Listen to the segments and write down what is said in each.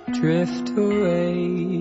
drift away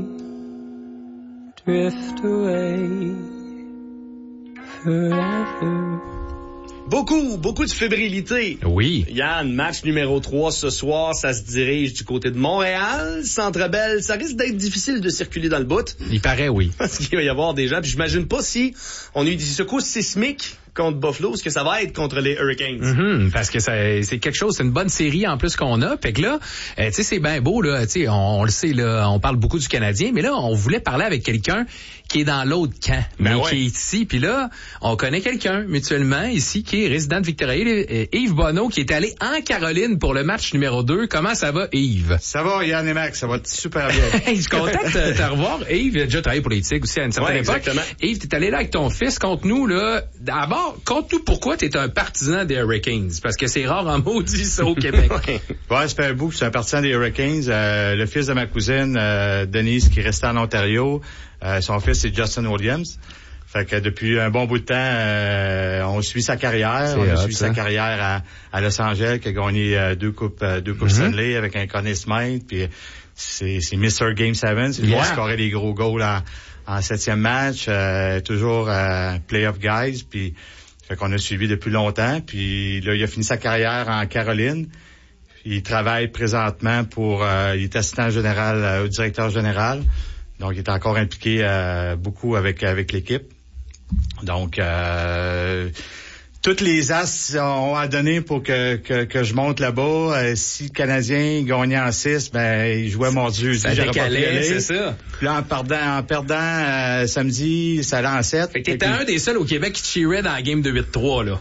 forever. Beaucoup de fébrilité. Oui. Yann, match numéro 3 ce soir, ça se dirige du côté de Montréal. Centre Bell, ça risque d'être difficile de circuler dans le bout. Il paraît, oui. Parce qu'il va y avoir des gens, puis j'imagine pas si on a eu des secousses sismiques contre Buffalo, ce que ça va être contre les Hurricanes. Parce que c'est quelque chose, c'est une bonne série en plus qu'on a. Fait que là, tu sais, c'est bien beau, là, tu sais, on le sait, là, on parle beaucoup du Canadien, mais là, on voulait parler avec quelqu'un qui est dans l'autre camp, mais qui est ici. Puis là, on connaît quelqu'un mutuellement ici qui est résident de Victoriaville, Yves Bonneau, qui est allé en Caroline pour le match numéro 2. Comment ça va, Yves? Ça va, Yann et Max, ça va super bien. Je suis content de te revoir. Yves, il a déjà travaillé pour les Tigres aussi à une certaine époque. Exactement. Yves, t'es allé là avec ton fils. Conte-nous, là, d'abord, conte-nous pourquoi t'es un partisan des Hurricanes. Parce que c'est rare en maudit, ça, au Québec. Ouais, ça fait un bout que je suis un partisan des Hurricanes. Le fils de ma cousine, Denise, qui restait en Ontario, son fils, c'est Justin Williams. Fait que depuis un bon bout de temps, on suit sa carrière. On a suivi sa carrière à Los Angeles, qui a gagné deux coupes Stanley avec un Conn Smythe. Puis c'est Mr. Game 7. C'est lui qui scorait des gros goals en 7e match. Toujours playoff guys. Puis fait qu'on a suivi depuis longtemps. Puis là, il a fini sa carrière en Caroline. Il travaille présentement il est assistant général au directeur général. Donc, il est encore impliqué beaucoup avec l'équipe. Donc, toutes les as ont à donner pour que je monte là-bas. Si le Canadien gagnait en 6, ben il jouait mordu. Ça décalait, c'est ça. Puis là, en perdant samedi, ça allait en 7. Fait que t'étais un des seuls au Québec qui cheerait dans la game de 8-3, là.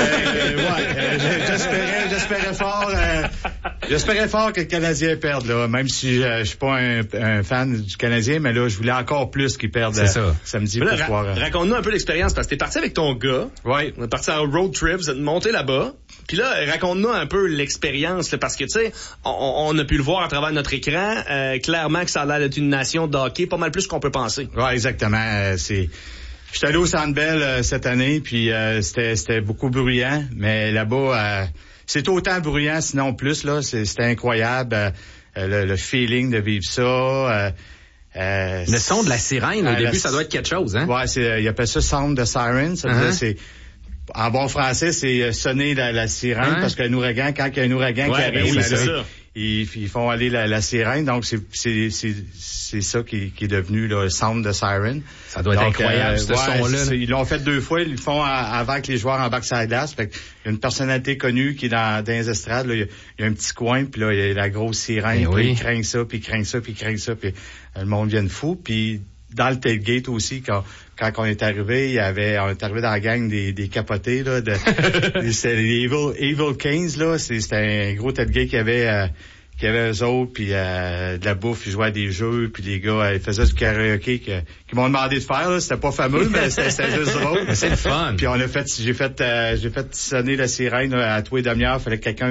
J'espérais fort que le Canadien perde, là. Même si je suis pas un fan du Canadien, mais là, je voulais encore plus qu'il perde samedi pour soir. Raconte-nous un peu l'expérience, parce que t'es parti avec ton gars. Oui. On est parti en road trip, vous êtes monté là-bas. Puis là, raconte-nous un peu l'expérience, là, parce que, tu sais, on a pu le voir à travers notre écran, clairement que ça a l'air d'être une nation de hockey, pas mal plus qu'on peut penser. Ouais, exactement. Je suis allé au Centre Bell cette année, puis c'était beaucoup bruyant, mais là-bas, c'est autant bruyant, sinon plus, là. C'était incroyable, le feeling de vivre ça. Le son de la sirène, au début, ça doit être quelque chose, hein? Ouais, ils appellent ça sound de siren. Ça veut dire, c'est, en bon français, c'est sonner la sirène, parce qu'un ouragan, quand il y a un ouragan qui arrive, ils font aller la sirène. Donc, c'est ça qui est devenu le sound de siren. Ça doit être incroyable, ce son-là. Ils l'ont fait 2 fois. Ils le font avant que les joueurs embarquent sur la glace. Fait qu'il y a une personnalité connue qui est dans les estrades. Là, il y a un petit coin, puis là, il y a la grosse sirène. Puis ils craignent ça, puis ils craignent ça, puis ils craignent ça. Puis le monde vient de fou. Puis dans le tailgate aussi, quand on est arrivé, on est arrivé dans la gang des capotés, là, c'était les Evil Kings, là. C'était un gros tailgate qu'il y avait eux autres, puis de la bouffe, ils jouaient à des jeux, puis les gars, ils faisaient du karaoké qu'ils m'ont demandé de faire, là. C'était pas fameux, mais c'était juste drôle. C'est le fun. Puis j'ai fait sonner la sirène à tous les demi-heures. Fallait que quelqu'un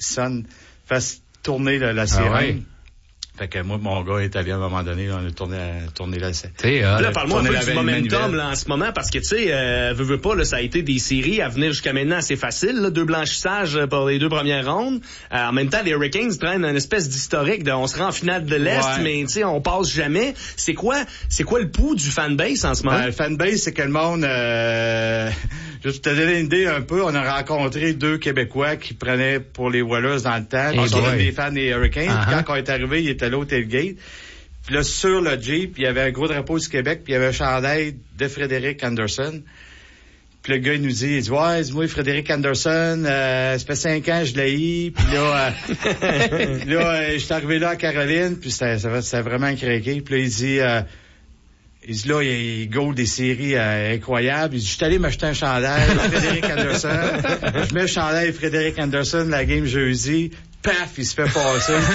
fasse tourner la sirène. Ah ouais. Fait que moi, mon gars est allé à un moment donné, on a tourné la scène. Là, parle-moi un peu du momentum, là, en ce moment, parce que, tu sais, veux pas, là, ça a été des séries à venir jusqu'à maintenant assez facile, là, 2 blanchissages pour les 2 premières rondes. En même temps, les Hurricanes traînent une espèce d'historique de, on se rend en finale de l'Est, mais, tu sais, on passe jamais. C'est quoi le pouls du fanbase en ce moment? Le fanbase, c'est que le monde, juste pour te donner une idée un peu, on a rencontré 2 Québécois qui prenaient pour les Oilers dans le temps. On sont des fans des Hurricanes. Quand on est arrivé, il était là au tailgate. Puis là, sur le Jeep, il y avait un gros drapeau du Québec, puis il y avait un chandail de Frédéric Anderson. Puis le gars, il nous dit, moi, Frédéric Anderson, ça fait 5 ans, je l'ai eu. Puis là, je suis arrivé là à Caroline, puis ça a vraiment craqué. Puis là, il dit, là, il goal des séries incroyables. Il dit, je suis allé m'acheter un chandail Frédéric Anderson. Je mets le chandail Frédéric Anderson, la game jeudi. Paf, il se fait passer.